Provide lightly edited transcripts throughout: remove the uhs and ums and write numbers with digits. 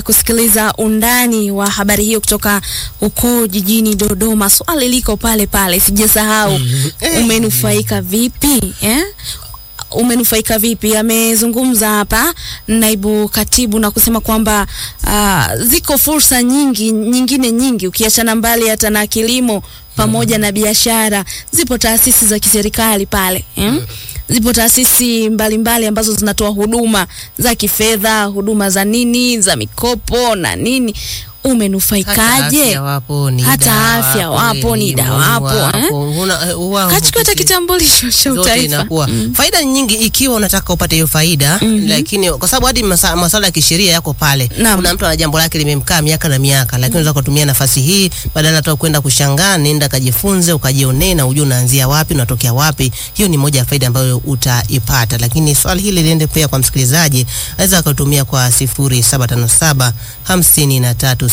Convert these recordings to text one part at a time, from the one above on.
kusikiliza undani wa habari hiyo kutoka huko jijini Dodoma. Swali liko pale pale, sijasahau. Umenufaika vipi? Umenufaika vipi? Amezungumza hapa naibu katibu na kusema kwamba ziko fursa nyingine ukiachana mbali hata na kilimo pamoja na biashara. Zipo taasisi za kiserikali pale, zipo taasisi mbalimbali ambazo zinatoa huduma za kifedha, huduma za nini, za mikopo na nini. Umenufaikaje? Hata afya wapo, NIDA wapo. Kachukua hata kitambulisho cha utaifa. Faida nyingi ikiwa unataka upate hiyo faida, lakini kwa sababu hadi masuala ya kisheria yako pale. Kuna mtu ana jambo lake limemkaa miaka na miaka, lakini unaweza kutumia nafasi hii badala tu kwenda kushangaa, nenda kajifunze, ukajionee na ujue unaanzia wapi, unatokea wapi. Hiyo ni moja ya faida ambayo utaipata. Lakini swali hili liende pia kwa msikilizaji, aweza kutumia kwa 0757 53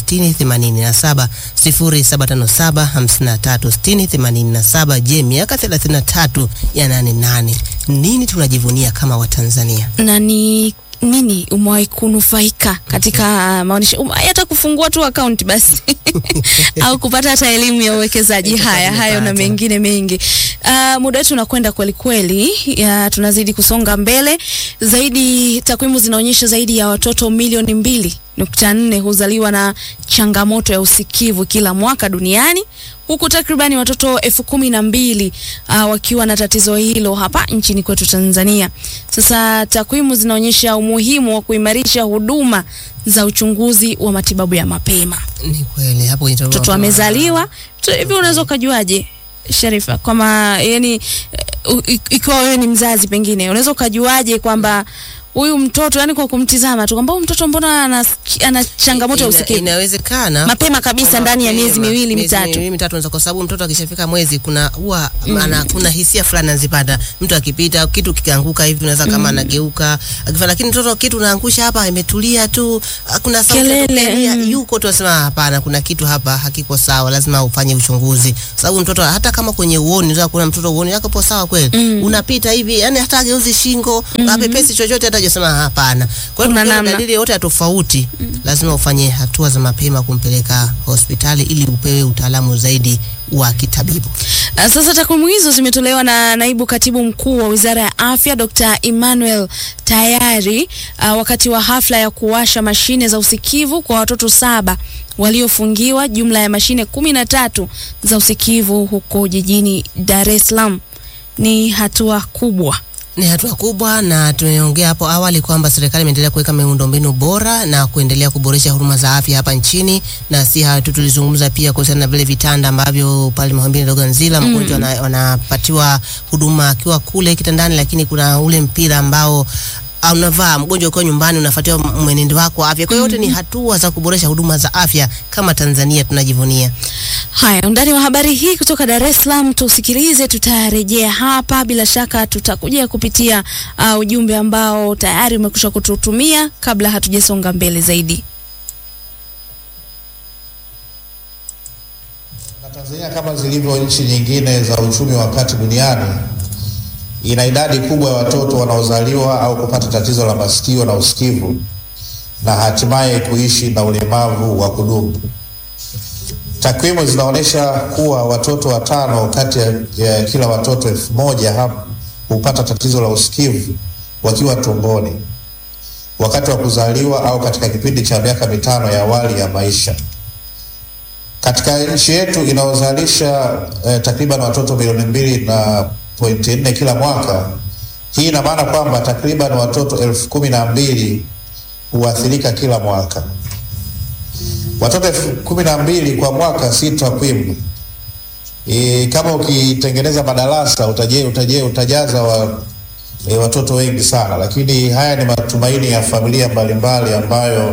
6087 0757 53 6087. Je, miaka 33 ya 88 nini tunajivunia kama Watanzania? Na ni nini umewahi kunufaika katika maonesho? Hata kufungua tu account basi au kupata hata elimu ya uwekezaji. Hayo na mengine mengi. Muda wetu unakwenda kweli, tunazidi kusonga mbele. Zaidi takwimu zinaonyesha zaidi ya watoto milioni 2.4 huzaliwa na changamoto ya usikivu kila mwaka duniani, huku takribani watoto 12,000 wakiwa na tatizo hilo hapa nchini kwetu Tanzania. Sasa takwimu zinaonyesha umuhimu wa kuimarisha huduma za uchunguzi wa matibabu ya mapema. Ni kweli hapo mtoto amezaliwa hivi, unaweza kujuaje Sharifa kwamba yani ikiwa wewe ni mzazi pengine unaweza kujuaje kwamba huyu mtoto, yani kwa kumtizama tu kwamba mtoto mbona ana changamoto ya usikivu? Inawezekana mapema kabisa ndani ya miezi miwili mitatu unaweza, kwa sababu mtoto akishafika mwezi kuna kuna hisia fulani anazipata. Mtu akipita kitu kikianguka hivi unaweza kama anageuka akifanya, lakini mtoto kitu unaangusha hapa imetulia tu, kuna sauti yuko tu, asema hapana, kuna kitu hapa hakiko sawa, lazima ufanye uchunguzi. Sababu mtoto hata kama kwenye uoni unaweza kuna mtoto uoni yako po sawa kweli, unapita hivi yani hata ageuzi shingo, apepesi chochote hata sema hapana. Kwa hiyo kuna dalili yote ya tofauti, lazima ufanye hatua za mapema kumpeleka hospitali ili upewe utaalamu zaidi wa kitabibu. Sasa takwimu hizo zimetolewa na naibu katibu mkuu wa Wizara ya Afya Dr. Emmanuel Tayari wakati wa hafla ya kuwasha mashine za usikivu kwa watoto 7 waliofungiwa jumla ya mashine 13 za usikivu huko jijini Dar es Salaam. Ni hatua kubwa na tumeongea hapo awali kwamba serikali imeendelea kuweka miundombinu bora na kuendelea kuboresha huduma za afya hapa nchini. Na si hayo tu, tulizungumza pia kuhusiana na vile vitanda ambavyo pale Muhimbili Loganzila mgonjwa anapatiwa huduma akiwa kule kitandani, lakini kuna ule mpira ambao unavaa mgonjwa ukiwa nyumbani, unafuatia mwenendo wako wa afya. Kwa hiyo yote ni hatua za kuboresha huduma za afya kama Tanzania tunajivunia. Haya, undani wa habari hii kutoka Dar es Salaam tusikilize, tutarejea hapa. Bila shaka tutakuja kupitia ujumbe ambao tayari umekwisha kututumia kabla hatujasonga mbele zaidi. Na Tanzania kama zilivyo nchi nyingine za uchumi wa kati duniani ina idadi kubwa ya watoto wanaozaliwa au kupata tatizo la masikio na usikivu na hatimaye kuishi na ulemavu wa kudumu. Takwimu zinaonyesha kuwa watoto 5 kati ya kila watoto 1,000 hapa hupata tatizo la usikivu wakiwa tumboni wakati wa kuzaliwa au katika kipindi cha miaka 5 ya awali ya maisha. Katika nchi yetu inaozalisha takriban watoto milioni 2.4 kila mwaka, hii ina maana kwamba takriban watoto 12,000 huathirika kila mwaka. Watoto 12,000 kwa mwaka si takwimu. Kama ukitengeneza madarasa utajaza watoto wengi sana, lakini haya ni matumaini ya familia mbalimbali ambayo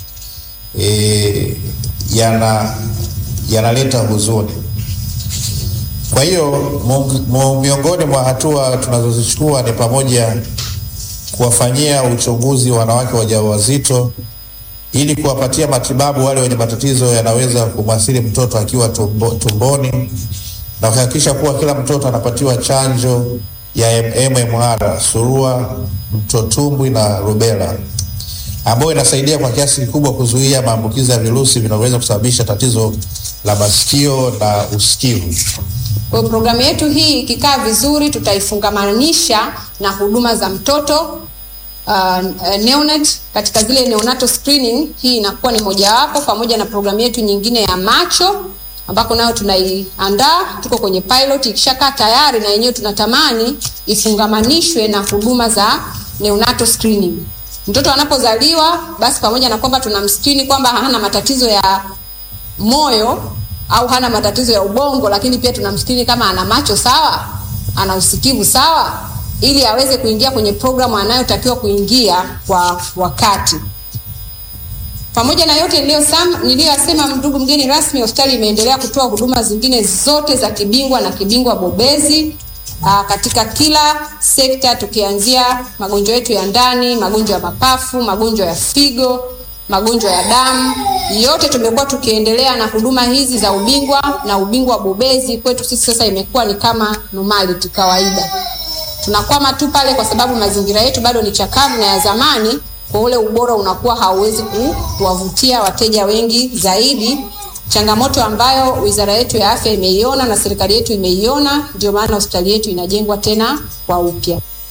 yanaleta huzuni. Kwa hiyo miongoni mwa hatua tunazozichukua ni pamoja kuwafanyia uchunguzi wanawake wajawazito ili kuwapatia matibabu wale wenye matatizo yanaweza kumwathiri mtoto akiwa tumboni, na kuhakikisha kuwa kila mtoto anapatiwa chanjo ya MMR, surua, mtotumbwi na rubela. ambayo inasaidia kwa kiasi kikubwa kuzuia maambukizi ya virusi vinavyoweza kusababisha tatizo la masikio na usikivu. Kwa programu yetu hii ikikaa vizuri, tutaifungamanisha na huduma za mtoto neonate. Katika zile neonatal screening, hii inakuwa ni mojawapo, pamoja na programu yetu nyingine ya macho ambako nayo tunaiandaa, tuko kwenye pilot. Ikishakaa tayari, na yenyewe tunatamani ifungamanishwe na huduma za neonatal screening. Mtoto anapozaliwa, basi pamoja na kwamba tunamskrini kwamba hana matatizo ya moyo au hana matatizo ya ubongo, lakini pia tunamskrini kama ana macho sawa, ana usikivu sawa, ili aweze kuingia kwenye programu anayotakiwa kuingia kwa wakati. Pamoja na yote niliyosema, ndugu mgeni rasmi, hospitali imeendelea kutoa huduma zingine zote za kibingwa na kibingwa bobezi katika kila sekta, tukianzia magonjwa yetu ya ndani, magonjwa ya mapafu, magonjwa ya figo, magonjwa ya damu. Yote tumekuwa tukiendelea na huduma hizi za ubingwa na ubingwa bobezi. Kwetu sisi sasa imekuwa ni kama normality, kawaida. Tunakwama tu pale kwa sababu mazingira yetu bado ni chakavu na ya zamani, kwa ule ubora unakuwa hauwezi kuwavutia wateja wengi zaidi. Changamoto ambayo wizara yetu ya afya imeiona na serikali yetu imeiona, ndio maana hospitali yetu inajengwa tena kwa upya.